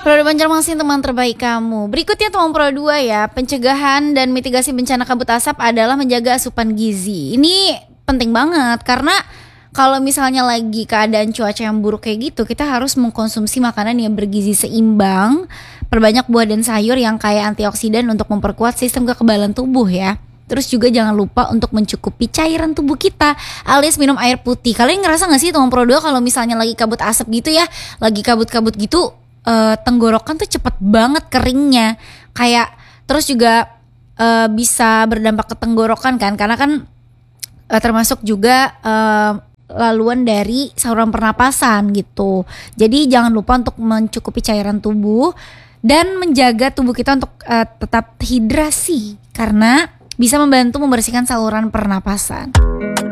Pro Banjarmasin, teman terbaik kamu. Berikutnya teman Pro 2 ya. Pencegahan dan mitigasi bencana kabut asap adalah menjaga asupan gizi. Ini penting banget karena kalau misalnya lagi keadaan cuaca yang buruk kayak gitu, kita harus mengkonsumsi makanan yang bergizi seimbang, perbanyak buah dan sayur yang kaya antioksidan untuk memperkuat sistem kekebalan tubuh ya. Terus juga jangan lupa untuk mencukupi cairan tubuh kita, alias minum air putih. Kalian ngerasa gak sih teman Pro 2 kalau misalnya lagi kabut asap gitu ya, lagi kabut-kabut gitu, tenggorokan tuh cepet banget keringnya. Kayak terus juga bisa berdampak ke tenggorokan kan, karena kan termasuk juga laluan dari saluran pernapasan gitu. Jadi jangan lupa untuk mencukupi cairan tubuh dan menjaga tubuh kita untuk tetap hidrasi karena bisa membantu membersihkan saluran pernapasan.